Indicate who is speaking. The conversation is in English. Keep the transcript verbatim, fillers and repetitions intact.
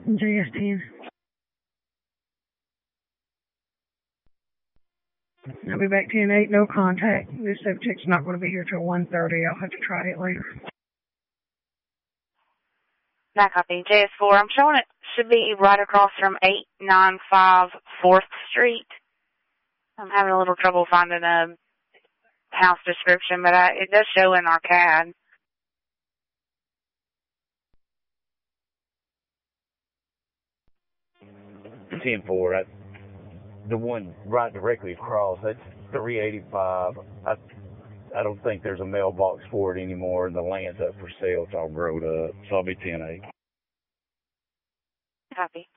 Speaker 1: J S ten. I'll be back ten eight, no contact. This subject's not going to be here till one thirty. I'll have to try it later.
Speaker 2: That copy. J S four, I'm showing it should be right across from eight nine five fourth Street. I'm having a little trouble finding a house description, but I, it does show in our C A D.
Speaker 3: ten four, the one right directly across, that's three eighty-five. I I don't think there's a mailbox for it anymore, and the land's up for sale. It's all grown up, so I'll be ten eight.
Speaker 2: Copy.